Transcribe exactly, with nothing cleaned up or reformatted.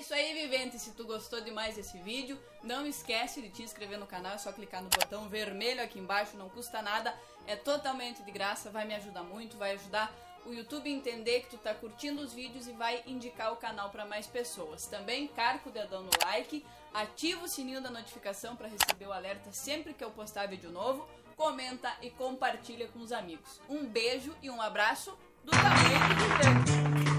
isso aí, vivente. Se tu gostou demais desse vídeo, não esquece de te inscrever no canal. É só clicar no botão vermelho aqui embaixo, não custa nada, é totalmente de graça, vai me ajudar muito, vai ajudar o YouTube a entender que tu tá curtindo os vídeos e vai indicar o canal para mais pessoas. Também carca o dedão no like, ativa o sininho da notificação para receber o alerta sempre que eu postar vídeo novo, comenta e compartilha com os amigos. Um beijo e um abraço do tamanho do vivente.